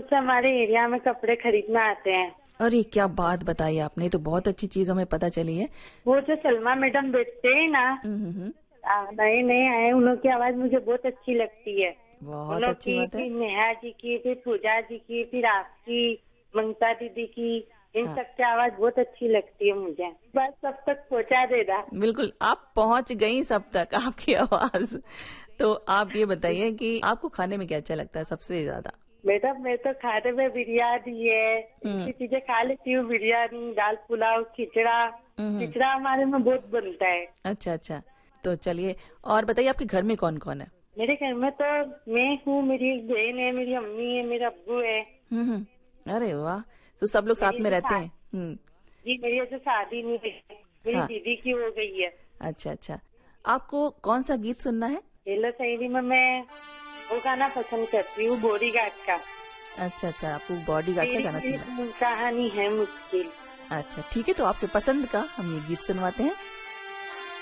से हमारे एरिया में कपड़े खरीदने आते हैं। अरे क्या बात बताई आपने, तो बहुत अच्छी चीज हमें पता चली है। वो जो सलमा मैडम बेचते हैं ना, नए नए आए, उनकी आवाज मुझे बहुत अच्छी लगती है। बहुत अच्छी बात है। फिर नेहा जी की, फिर पूजा जी की, फिर आपकी, ममता दीदी की, इन सबकी आवाज बहुत अच्छी लगती है मुझे। बस सब तक पहुंचा देना। बिल्कुल, आप पहुंच गई सब तक आपकी आवाज। तो आप ये बताइए कि आपको खाने में क्या अच्छा लगता है सबसे ज्यादा? मैडम मैं तो खाने में बिरयानी है, ऐसी चीजें खा लेती हूँ। बिरयानी, दाल पुलाव, खिचड़ा। खिचड़ा हमारे में बहुत बनता है। अच्छा अच्छा, तो चलिए और बताइए आपके घर में कौन कौन है? मेरे घर में तो मैं हूँ, मेरी एक बहन है, मेरी अम्मी है, मेरा अब्बू है। अरे वाह, तो सब लोग साथ में रहते हैं। जी, मेरी अभी शादी नहीं हुई है, मेरी दीदी की हो गई है। अच्छा अच्छा, आपको कौन सा गीत सुनना है? हेलो सहेली में मैं वो गाना पसंद करती हूँ, बॉडीगार्ड का। अच्छा अच्छा, आपको बॉडीगार्ड का गाना सुनना है? कहानी है मुश्किल। अच्छा ठीक है, तो आपके पसंद का हम ये गीत सुनवाते हैं।